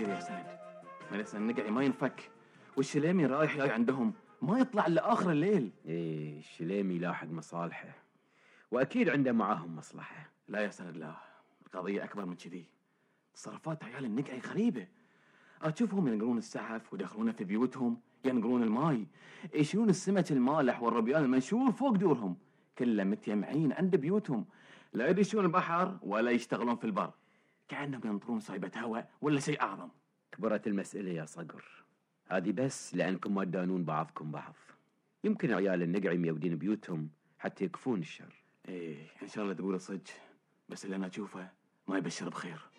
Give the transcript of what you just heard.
يا سند، ملسا النقعي ما ينفك، والشليمي رايح جاي عندهم ما يطلع إلا آخر الليل. إيه الشليمي لاحق مصالحه، وأكيد عنده معاهم مصلحة. لا يا سند لا، القضية أكبر من كذي. تصرفات عيال النقعي غريبة. أشوفهم ينقرون السحف ويدخلونه في بيوتهم، ينقرون الماي، يشيلون السمك المالح والربيان المنشور فوق دورهم، كله متيمعين عند بيوتهم، لا يدشون البحر ولا يشتغلون في البر، كأنهم ينطرون صيبة هواء ولا شيء أعظم. كبرت المسألة يا صقر، هذه بس لأنكم ما تدانون بعضكم بعض. يمكن عيال النقعي ميودين بيوتهم حتى يكفون الشر. إيه إن شاء الله تقول الصدق، بس اللي أنا أشوفه ما يبشر بخير.